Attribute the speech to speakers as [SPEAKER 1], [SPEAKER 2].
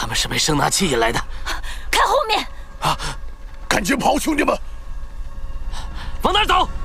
[SPEAKER 1] 他们是被声纳器引来的。
[SPEAKER 2] 看后面！
[SPEAKER 3] 啊，赶紧跑，兄弟们！
[SPEAKER 1] 往哪儿走？